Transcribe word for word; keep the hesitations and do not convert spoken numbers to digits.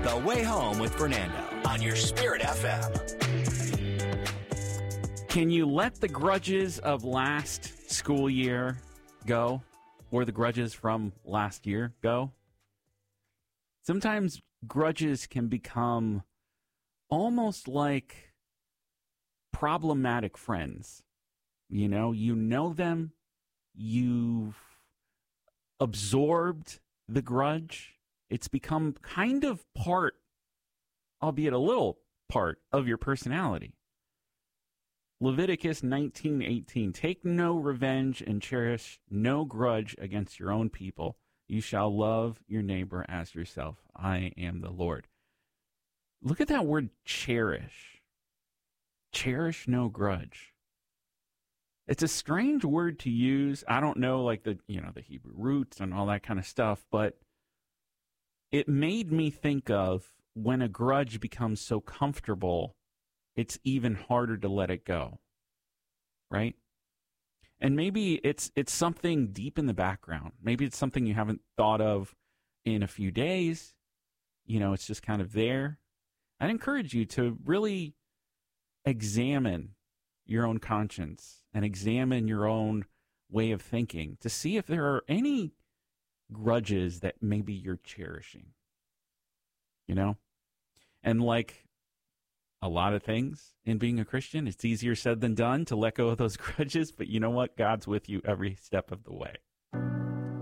The Way Home with Fernando on your Spirit F M. Can you let the grudges of last school year go? Or the grudges from last year go? Sometimes grudges can become almost like problematic friends. You know, you know them, you've absorbed the grudge. It's become kind of part, albeit a little part, of your personality. Leviticus nineteen eighteen, take no revenge and cherish no grudge against your own people. You shall love your neighbor as yourself. I am the Lord. Look at that word cherish. Cherish no grudge. It's a strange word to use. I don't know like the, you know, the Hebrew roots and all that kind of stuff, but it made me think of when a grudge becomes so comfortable, it's even harder to let it go, right? And maybe it's it's something deep in the background. Maybe it's something you haven't thought of in a few days. You know, it's just kind of there. I'd encourage you to really examine your own conscience and examine your own way of thinking to see if there are any grudges that maybe you're cherishing, you know? And like a lot of things in being a Christian, it's easier said than done to let go of those grudges, but you know what? God's with you every step of the way.